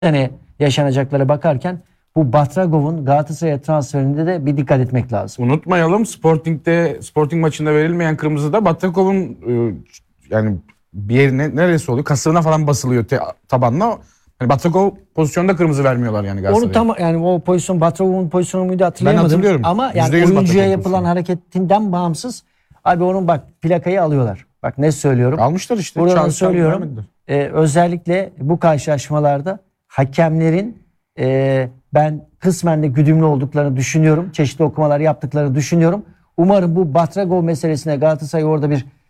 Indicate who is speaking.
Speaker 1: sene yaşanacaklara bakarken bu Batragov'un Galatasaray'a transferinde de bir dikkat etmek lazım.
Speaker 2: Unutmayalım, Sporting maçında verilmeyen kırmızı da Batrakov'un yani bir yerine, neresi oluyor? Kasığına falan basılıyor tabanla. Yani Batrakov pozisyonda kırmızı vermiyorlar yani Galatasaray'a.
Speaker 1: Onu tam yani o pozisyon Batragov'un pozisyonu muydu hatırlayamadım.
Speaker 2: Ben hatırlıyorum.
Speaker 1: Ama yani
Speaker 2: %100
Speaker 1: oyuncuya
Speaker 2: Batrakov
Speaker 1: yapılan
Speaker 2: pozisyonu.
Speaker 1: hareketinden bağımsız abi onun bak plakayı alıyorlar. Bak ne söylüyorum.
Speaker 2: Almışlar işte.
Speaker 1: Burada da söylüyorum. Özellikle bu karşılaşmalarda hakemlerin ben kısmen de güdümlü olduklarını düşünüyorum. Çeşitli okumalar yaptıklarını düşünüyorum. Umarım bu Batragov meselesine Galatasaray orada bir